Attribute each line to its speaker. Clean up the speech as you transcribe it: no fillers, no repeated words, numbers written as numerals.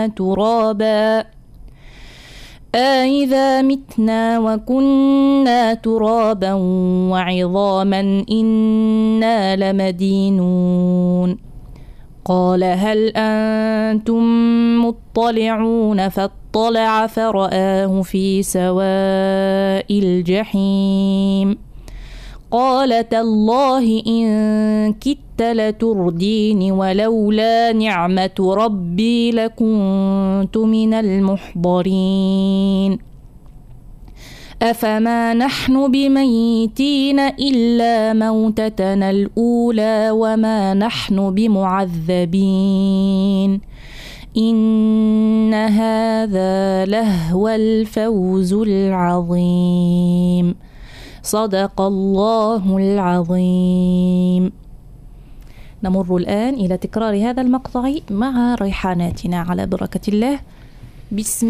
Speaker 1: ترابا أإذا متنا وكنا ترابا وعظاما إنا لمدينون قال هل أنتم مطلعون فاطلع فرآه في سواء الجحيم قال تالله إن كدت لتردين ولولا نعمة ربي لكنت من المحضرين أفما نحن بميتين إلا موتتنا الأولى وما نحن بمعذبين إن هذا لهو الفوز العظيم صدق الله العظيم. نمر الآن إلى تكرار هذا المقطع مع ريحاناتنا على بركة الله. بسم